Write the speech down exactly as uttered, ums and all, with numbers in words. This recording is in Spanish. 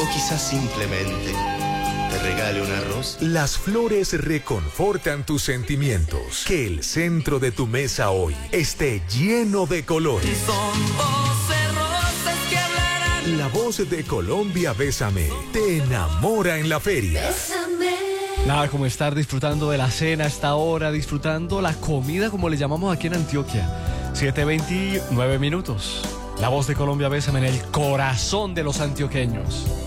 o quizás simplemente te regale una rosa. Las flores reconfortan tus sentimientos. Que el centro de tu mesa hoy esté lleno de colores. Son doce rosas que hablarán. La voz de Colombia Bésame te enamora en la feria. Bésame. Nada como estar disfrutando de la cena a esta hora, disfrutando la comida como le llamamos aquí en Antioquia. siete veintinueve minutos. La voz de Colombia Bésame en el corazón de los antioqueños.